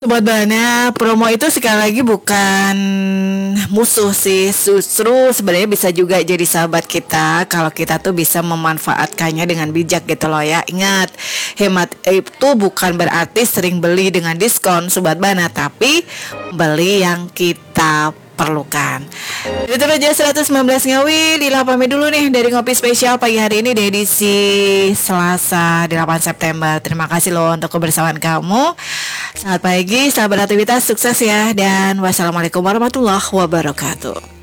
Sobat Bana, promo itu sekali lagi bukan musuh sih, justru sebenarnya bisa juga jadi sahabat kita kalau kita tuh bisa memanfaatkannya dengan bijak gitu loh ya. Ingat, hemat itu bukan berarti sering beli dengan diskon Sobat Bana, tapi beli yang kita perlukan. Itu aja 119 ngawi. Lila pamit dulu nih dari Ngopi Spesial pagi hari ini di edisi Selasa 8 September. Terima kasih loh untuk kebersamaan kamu. Selamat pagi, selamat beraktivitas, sukses ya. Dan wassalamualaikum warahmatullahi wabarakatuh.